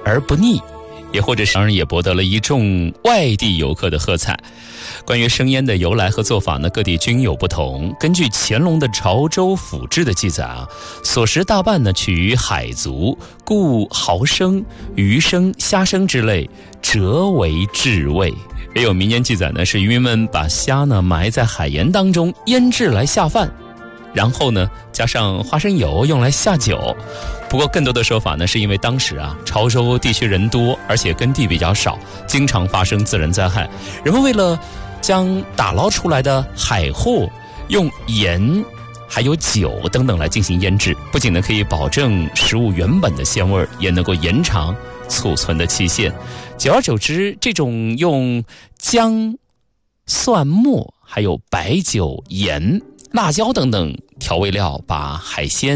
而不腻，也或者当然也博得了一众外地游客的喝彩。关于生腌的由来和做法呢，各地均有不同。根据乾隆的《潮州府志》的记载啊，所食大半呢取于海族，故蚝生、鱼生、虾生之类折为至味。也有民间记载呢，是渔民们把虾呢埋在海盐当中腌制来下饭，然后呢加上花生油用来下酒。不过更多的说法呢，是因为当时啊潮州地区人多，而且耕地比较少，经常发生自然灾害，人们为了将打捞出来的海货用盐还有酒等等来进行腌制，不仅呢可以保证食物原本的鲜味，也能够延长储存的期限。久而久之，这种用姜、蒜末还有白酒、盐、辣椒等等调味料把海鲜